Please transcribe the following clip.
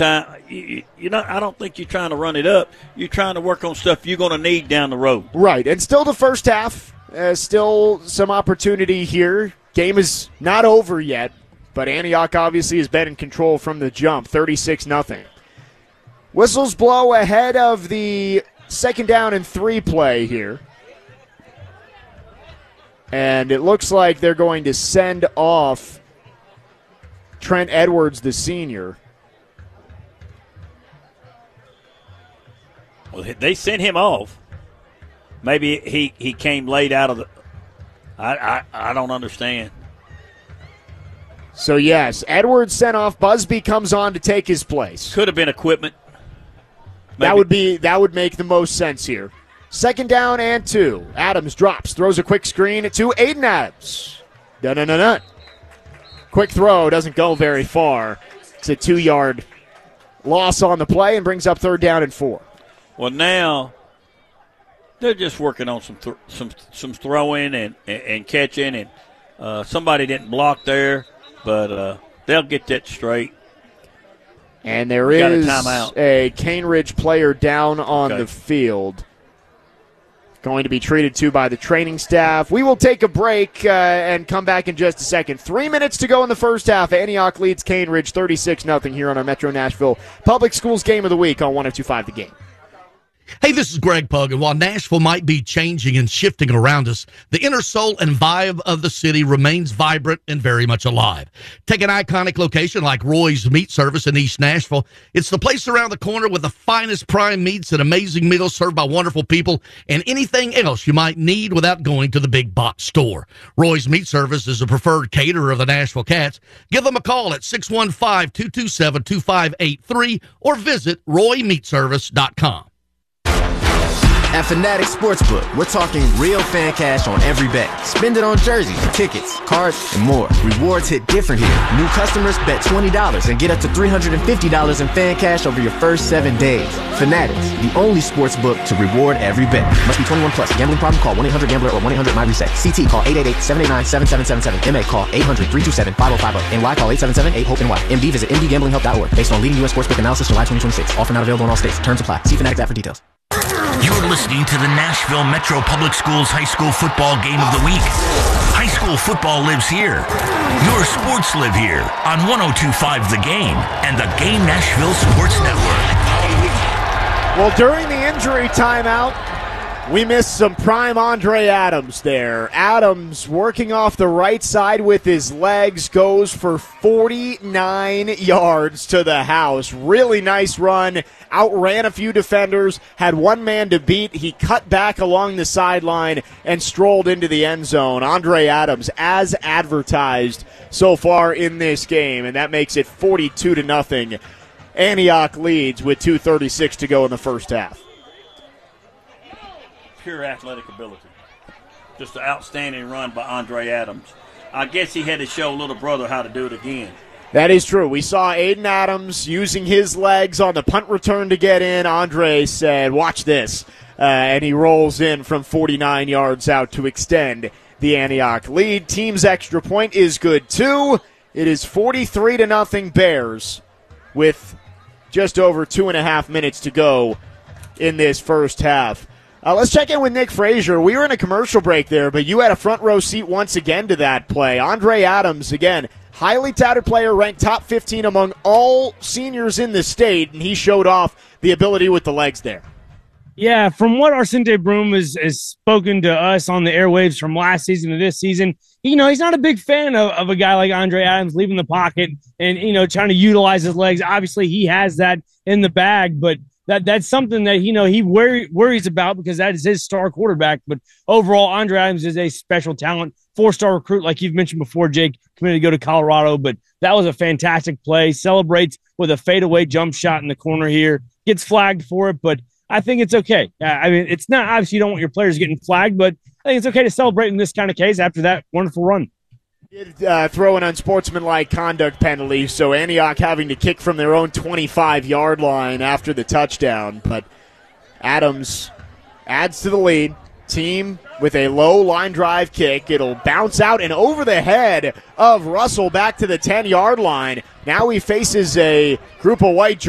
time, I don't think you're trying to run it up. You're trying to work on stuff you're going to need down the road. Right, and still the first half, still some opportunity here. Game is not over yet, but Antioch obviously has been in control from the jump, 36-0. Whistles blow ahead of the 2nd down and 3 play here. And it looks like they're going to send off Trent Edwards, the senior. Well, they sent him off. Maybe he came late out of the – I don't understand. So, yes, Edwards sent off. Busby comes on to take his place. Could have been equipment. Maybe. That would make the most sense here. 2nd down and 2. Adams drops, throws a quick screen to Aiden Adams. Dun-dun-dun-dun. Quick throw, doesn't go very far. It's a 2-yard loss on the play and brings up 3rd down and 4. Well, now they're just working on some throwing and catching, and somebody didn't block there, but they'll get that straight. And there is a Cane Ridge player down on the field. Going to be treated to by the training staff. We will take a break and come back in just a second. 3 minutes to go in the first half. Antioch leads Cane Ridge 36-0 here on our Metro Nashville Public Schools Game of the Week on 102.5 The Game. Hey, this is Greg Pug, and while Nashville might be changing and shifting around us, the inner soul and vibe of the city remains vibrant and very much alive. Take an iconic location like Roy's Meat Service in East Nashville. It's the place around the corner with the finest prime meats and amazing meals served by wonderful people and anything else you might need without going to the big box store. Roy's Meat Service is a preferred caterer of the Nashville Cats. Give them a call at 615-227-2583 or visit roymeatservice.com. At Fanatics Sportsbook, we're talking real fan cash on every bet. Spend it on jerseys, tickets, cards, and more. Rewards hit different here. New customers bet $20 and get up to $350 in fan cash over your first 7 days. Fanatics, the only sportsbook to reward every bet. Must be 21 plus. Gambling problem? Call 1-800-GAMBLER or 1-800-MyReset. CT, call 888-789-7777. MA, call 800-327-5050. NY, call 877-8-HOPE-NY. MD, visit mdgamblinghelp.org. Based on leading U.S. sportsbook analysis July 2026. Offer not available in all states. Terms apply. See Fanatics app for details. You're listening to the Nashville Metro Public Schools High School Football Game of the Week. High school football lives here. Your sports live here on 102.5 The Game and the Game Nashville Sports Network. Well, during the injury timeout, we missed some prime Andre Adams there. Adams working off the right side with his legs, goes for 49 yards to the house. Really nice run. Outran a few defenders, had one man to beat. He cut back along the sideline and strolled into the end zone. Andre Adams, as advertised so far in this game, and that makes it 42-0. Antioch leads with 2:36 to go in the first half. Pure athletic ability. Just an outstanding run by Andre Adams. I guess he had to show little brother how to do it again. That is true. We saw Aiden Adams using his legs on the punt return to get in. Andre said, watch this. And he rolls in from 49 yards out to extend the Antioch lead. Team's extra point is good, too. It is 43-0 Bears with just over 2.5 minutes to go in this first half. Let's check in with Nick Frazier. We were in a commercial break there, but you had a front row seat once again to that play. Andre Adams, again, highly touted player, ranked top 15 among all seniors in the state, and he showed off the ability with the legs there. Yeah, from what Arcente Broom has spoken to us on the airwaves from last season to this season, he's not a big fan of a guy like Andre Adams leaving the pocket and, trying to utilize his legs. Obviously, he has that in the bag, but that's something that, he worries about because that is his star quarterback. But overall, Andre Adams is a special talent, 4-star recruit, like you've mentioned before, Jake, committed to go to Colorado. But that was a fantastic play. Celebrates with a fadeaway jump shot in the corner here. Gets flagged for it, but I think it's okay. It's not, obviously you don't want your players getting flagged, but I think it's okay to celebrate in this kind of case after that wonderful run. Throw an unsportsmanlike conduct penalty, so Antioch having to kick from their own 25-yard line after the touchdown. But Adams adds to the lead. Team with a low line drive kick. It'll bounce out and over the head of Russell back to the 10-yard line. Now he faces a group of white